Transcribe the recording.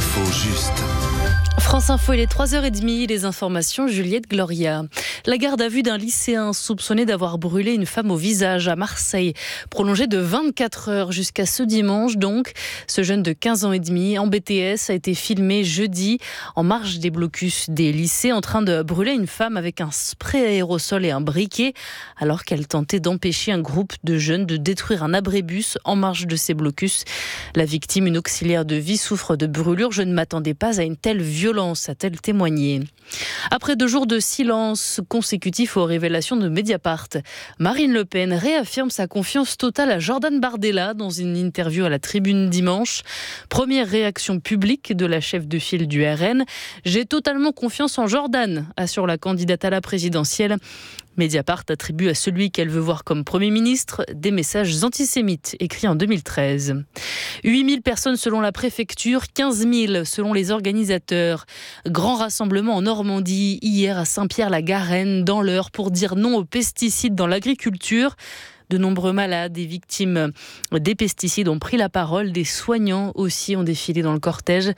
L'info juste. France Info, il est 3h30, les informations, Juliette Gloria. La garde à vue d'un lycéen soupçonné d'avoir brûlé une femme au visage à Marseille, prolongée de 24 heures jusqu'à ce dimanche donc. Ce jeune de 15 ans et demi en BTS a été filmé jeudi en marge des blocus des lycées en train de brûler une femme avec un spray aérosol et un briquet alors qu'elle tentait d'empêcher un groupe de jeunes de détruire un abribus en marge de ces blocus. La victime, une auxiliaire de vie, souffre de brûlures. Je ne m'attendais pas à une telle violence, a-t-elle témoigné. Après 2 jours de silence consécutifs aux révélations de Mediapart, Marine Le Pen réaffirme sa confiance totale à Jordan Bardella dans une interview à la Tribune dimanche. Première réaction publique de la chef de file du RN. « J'ai totalement confiance en Jordan », assure la candidate à la présidentielle. Mediapart attribue à celui qu'elle veut voir comme Premier ministre des messages antisémites écrits en 2013. 8000 personnes selon la préfecture, 15 000 selon les organisateurs. Grand rassemblement en Normandie hier à Saint-Pierre-la-Garenne dans l'Eure pour dire non aux pesticides dans l'agriculture. De nombreux malades et victimes des pesticides ont pris la parole. Des soignants aussi ont défilé dans le cortège.